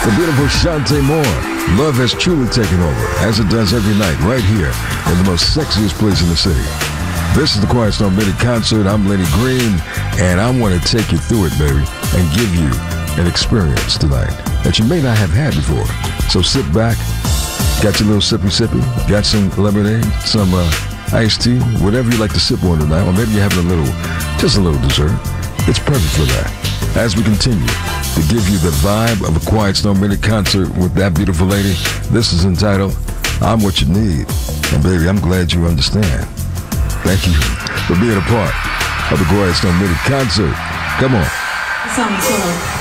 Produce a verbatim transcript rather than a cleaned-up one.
the beautiful Shantae Moore. Love has truly taken over, as it does every night, right here in the most sexiest place in the city. This is the Quiet Storm Midnight Concert. I'm Lenny Green, and I want to take you through it, baby, and give you an experience tonight that you may not have had before. So sit back, got your little sippy sippy, got some lemonade, some uh, iced tea, whatever you like to sip on tonight, or maybe you're having a little, just a little dessert. It's perfect for that. As we continue to give you the vibe of a Quiet Storm Midnight Concert with that beautiful lady, this is entitled, I'm What You Need. And baby, I'm glad you understand. Thank you for being a part of the Quiet Storm Midnight Concert. Come on. Sounds good.